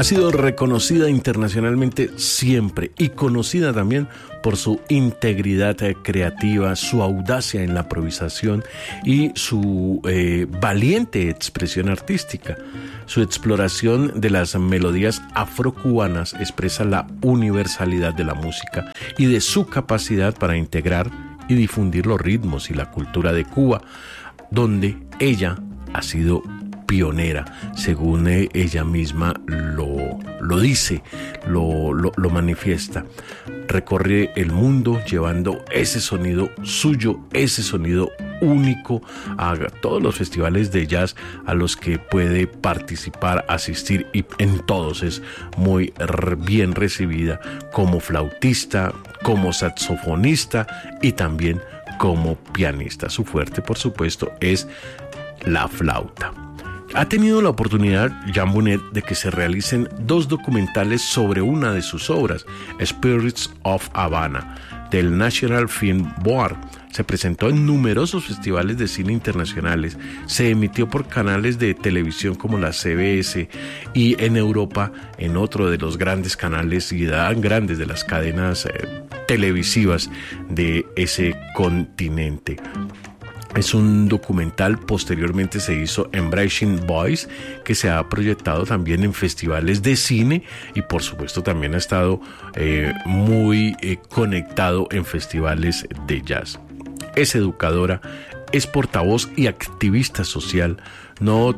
Ha sido reconocida internacionalmente siempre y conocida también por su integridad creativa, su audacia en la improvisación y su valiente expresión artística. Su exploración de las melodías afrocubanas expresa la universalidad de la música y de su capacidad para integrar y difundir los ritmos y la cultura de Cuba, donde ella ha sido pionera, según ella misma lo dice, lo manifiesta. Recorre el mundo llevando ese sonido suyo, ese sonido único a todos los festivales de jazz a los que puede participar, asistir, y en todos es muy bien recibida como flautista, como saxofonista y también como pianista. Su fuerte, por supuesto, es la flauta. Ha tenido la oportunidad, Jean Bonnet, de que se realicen 2 documentales sobre una de sus obras, Spirits of Havana, del National Film Board. Se presentó en numerosos festivales de cine internacionales, se emitió por canales de televisión como la CBS y en Europa en otro de los grandes canales y tan grandes de las cadenas televisivas de ese continente. Es un documental, posteriormente se hizo Embracing Boys, que se ha proyectado también en festivales de cine y por supuesto también ha estado muy conectado en festivales de jazz. Es educadora, es portavoz y activista social, no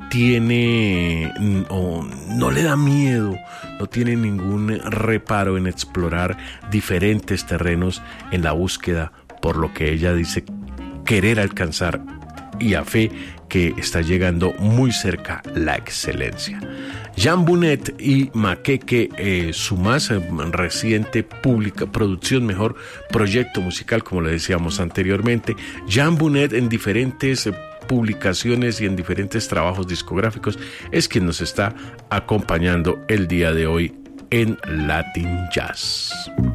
le da miedo, no tiene ningún reparo en explorar diferentes terrenos en la búsqueda por lo que ella dice querer alcanzar, y a fe que está llegando muy cerca la excelencia. Jean Bonnet y Maqueque, su más reciente proyecto musical, como le decíamos anteriormente. Jean Bonnet, en diferentes publicaciones y en diferentes trabajos discográficos, es quien nos está acompañando el día de hoy en Latin Jazz.